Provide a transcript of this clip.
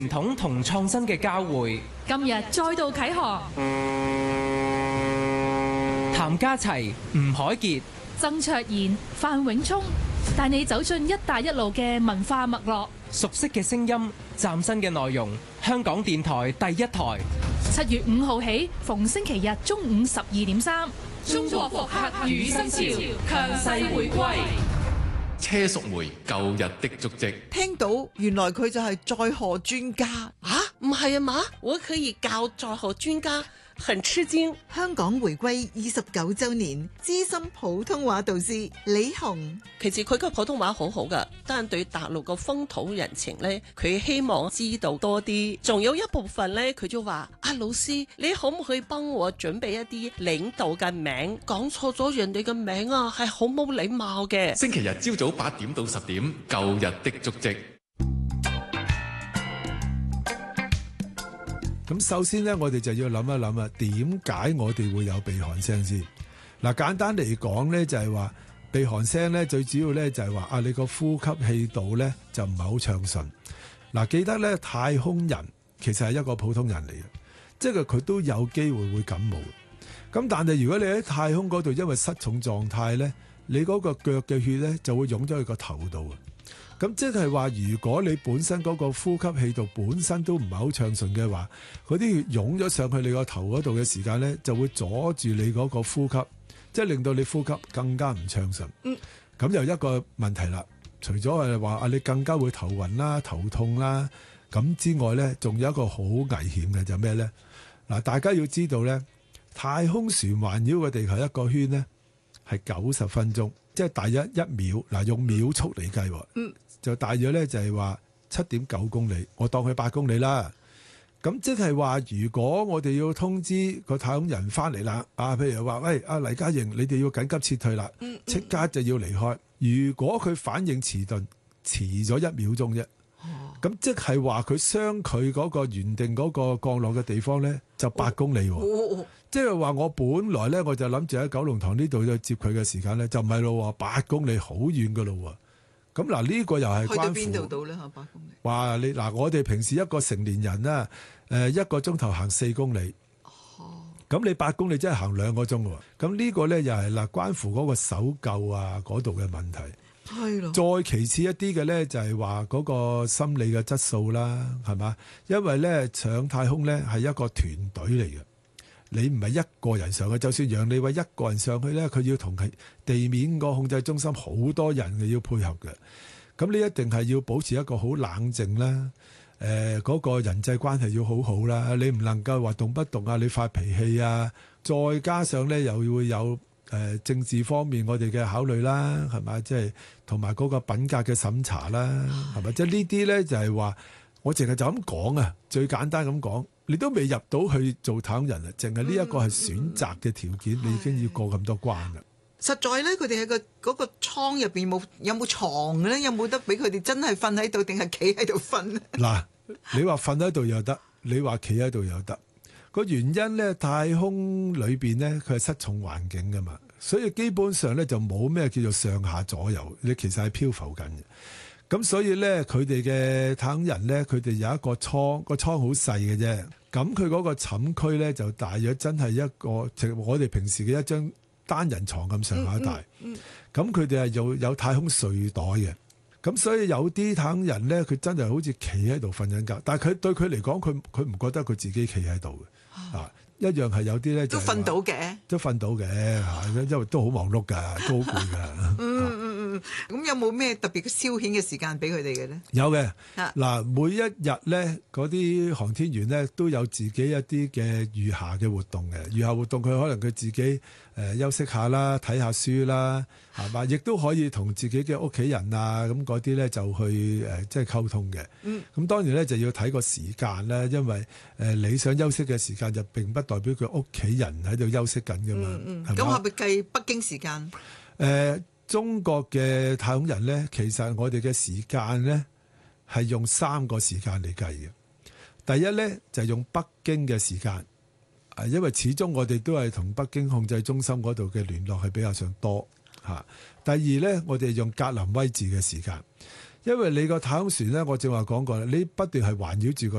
傳統同創新嘅交匯， 今日再度啟航。 譚家齊、吳凱傑、 曾卓然、范永聰帶你走進一帶一路嘅文化脈絡， 熟悉嘅聲音，嶄新嘅內容。香港電台第一台 7月5號起，逢星期日中午12:3，中國復刻與新潮，強勢回歸。 車淑梅舊日的足跡， 聽到原來佢就係載荷專家啊！唔係啊嘛，我可以教載荷專家，很吃驚。 香港回歸29週年，資深普通話導師李紅。 其實佢個普通話好好噶，但對大陸個風土人情呢，佢希望知道多啲。仲有一部分呢，佢就話：老師，你可唔可以幫我準備一啲領導嘅名？講錯咗人哋嘅名啊，係好冇禮貌嘅。 星期日朝早8點到10點，舊日的足跡。 咁首先呢，我哋就要諗一諗啊，點解我哋會有鼻鼾聲先？嗱，簡單嚟講呢，就係話鼻鼾聲呢，最主要呢就係話你個呼吸氣道呢就唔係好暢順。嗱，記得呢，太空人其實係一個普通人嚟嘅，即係佢都有機會會感冒。咁但係如果你喺太空嗰度，因為失重狀態呢，你嗰個腳嘅血呢就會湧咗去個頭度啊。咁即係話，如果你本身嗰個呼吸氣道本身都唔係好暢順嘅話，嗰啲血湧咗上去你個頭嗰度嘅時間呢，就會阻住你嗰個呼吸，即係令到你呼吸更加唔暢順。咁又一個問題啦，除咗係話你更加會頭暈啦、頭痛啦，咁之外呢，仲有一個好危險嘅就係咩呢？嗱，大家要知道呢，太空船環繞個地球一個圈呢係90分鐘，即係大約1秒。嗱，用秒速嚟計喎。就大約咧就係話7.9公里，我當佢8公里啦。咁即係話，如果我哋要通知個太空人翻嚟啦，譬如話喂，黎嘉瑩，你哋要緊急撤退啦，即刻就要離開。如果佢反應遲鈍，遲咗1秒鐘啫，咁即係話佢相距嗰個原定嗰個降落嘅地方咧就8公里喎。即係話我本來咧我就諗住喺九龍塘呢度去接佢嘅時間咧就唔係咯，8公里好遠噶咯喎。咁嗱，呢個又係關乎去到邊度到咧嚇8公里？話你嗱，我哋平時一個成年人啦，一個鐘頭行4公里，咁你8公里真係行2個鐘喎。咁呢個咧又係嗱，關乎嗰個搜救啊嗰度嘅問題。係咯。再其次一啲嘅咧，就係話嗰個心理嘅質素啦，係嘛？因為咧上太空咧係一個團隊嚟嘅。你唔係一個人上去，就算楊利偉一個人上去咧，佢要同地面個控制中心好多人嘅要配合嘅。咁你一定係要保持一個好冷靜啦，嗰個人際關係要好好啦。你唔能夠話動不動啊，你發脾氣啊，再加上咧又會有政治方面我哋嘅考慮啦，係咪？即係同埋嗰個品格嘅審查啦，係咪？即係呢啲咧就係話，我淨係就咁講啊，最簡單咁講。你都未入到去做太空人啊，淨係呢一個係選擇嘅條件，你已經要過咁多關啦。 實在咧，佢哋喺嗰個艙入邊有冇床嘅咧？有冇得俾佢哋真係瞓喺度，定係企喺度瞓咧？嗱，你話瞓喺度又得，你話企喺度又得。個原因咧，太空裏邊咧，佢係失重環境噶嘛，所以基本上咧就冇咩叫做上下左右，你其實係漂浮緊嘅。咁所以咧，佢哋嘅太空人咧，佢哋有一個艙，個艙好細嘅啫。咁佢嗰個寢區咧，就大約真係一個，我哋平時嘅一張單人床咁上下大。咁佢哋係有太空睡袋嘅。咁所以有啲太空人咧，佢真係好似企喺度瞓緊覺，但係佢對佢嚟講，佢唔覺得佢自己企喺度嘅。一樣係有啲咧就都瞓到嘅，都瞓到嘅嚇，因為都好忙碌㗎，都好攰㗎。 咁有冇咩特別嘅消遣嘅時間俾佢哋嘅咧？ 有嘅。嗱，每一日咧，嗰啲航天員咧都有自己一啲嘅餘暇嘅活動嘅。餘暇活動佢可能佢自己休息下啦，睇下書啦，係嘛？亦都可以同自己嘅屋企人啊咁嗰啲咧就去即係溝通嘅。咁當然咧就要睇個時間啦，因為你想休息嘅時間就並不代表佢屋企人喺度休息緊㗎嘛。 咁係咪計北京時間？ 中國嘅太空人咧，其實我哋嘅時間咧係用3個時間嚟計嘅。第一咧就係用北京嘅時間，因為始終我哋都係同北京控制中心嗰度嘅聯絡係比較上多嚇。第二咧，我哋用格林威治嘅時間， 因為你個太空船咧，我正話講過啦，你不斷係環繞住個